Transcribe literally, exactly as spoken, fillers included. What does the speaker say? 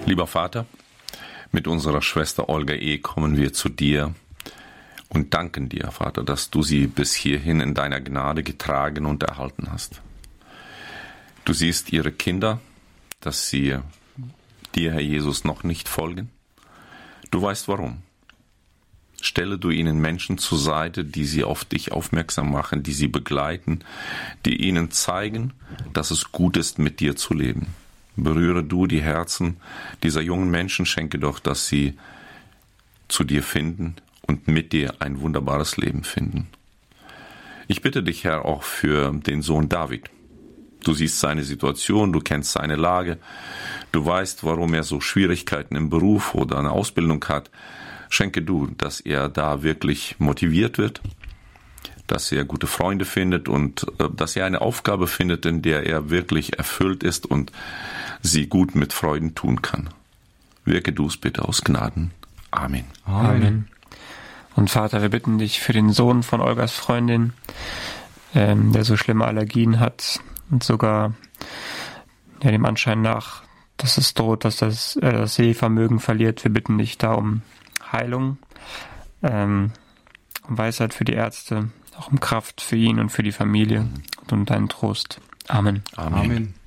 Lieber Vater, mit unserer Schwester Olga E. kommen wir zu dir und danken dir, Vater, dass du sie bis hierhin in deiner Gnade getragen und erhalten hast. Du siehst ihre Kinder, dass sie dir, Herr Jesus, noch nicht folgen. Du weißt warum. Stelle du ihnen Menschen zur Seite, die sie auf dich aufmerksam machen, die sie begleiten, die ihnen zeigen, dass es gut ist, mit dir zu leben. Berühre du die Herzen dieser jungen Menschen, schenke doch, dass sie zu dir finden und mit dir ein wunderbares Leben finden. Ich bitte dich, Herr, auch für den Sohn David. Du siehst seine Situation, du kennst seine Lage, du weißt, warum er so Schwierigkeiten im Beruf oder eine Ausbildung hat. Schenke du, dass er da wirklich motiviert wird, dass er gute Freunde findet und äh, dass er eine Aufgabe findet, in der er wirklich erfüllt ist und sie gut mit Freuden tun kann. Wirke du es bitte aus Gnaden. Amen. Amen. Und Vater, wir bitten dich für den Sohn von Olgas Freundin, ähm, der so schlimme Allergien hat und sogar ja, dem Anschein nach, dass es droht, dass das, äh, das Sehvermögen verliert. Wir bitten dich da um Heilung, ähm, um Weisheit für die Ärzte, auch um Kraft für ihn und für die Familie und um deinen Trost. Amen. Amen. Amen.